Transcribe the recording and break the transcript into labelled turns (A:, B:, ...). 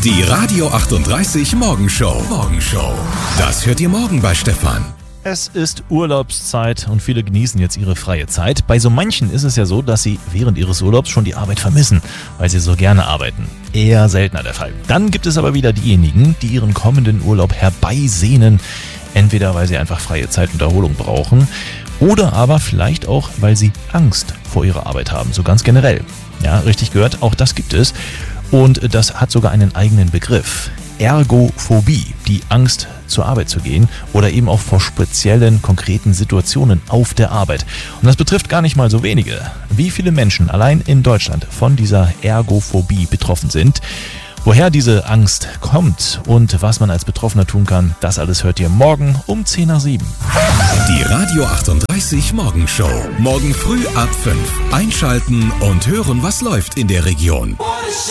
A: Die Radio 38 Morgenshow. Das hört ihr morgen bei Stefan.
B: Es ist Urlaubszeit und viele genießen jetzt ihre freie Zeit. Bei so manchen ist es ja so, dass sie während ihres Urlaubs schon die Arbeit vermissen, weil sie so gerne arbeiten. Eher seltener der Fall. Dann gibt es aber wieder diejenigen, die ihren kommenden Urlaub herbeisehnen. Entweder weil sie einfach freie Zeit und Erholung brauchen oder aber vielleicht auch, weil sie Angst vor ihrer Arbeit haben, so ganz generell. Ja, richtig gehört, auch das gibt es. Und das hat sogar einen eigenen Begriff. Ergophobie, die Angst zur Arbeit zu gehen oder eben auch vor speziellen, konkreten Situationen auf der Arbeit. Und das betrifft gar nicht mal so wenige. Wie viele Menschen allein in Deutschland von dieser Ergophobie betroffen sind, woher diese Angst kommt und was man als Betroffener tun kann, das alles hört ihr morgen um 10:07.
A: Die Radio 38 Morgenshow. Morgen früh ab 5. Einschalten und hören, was läuft in der Region.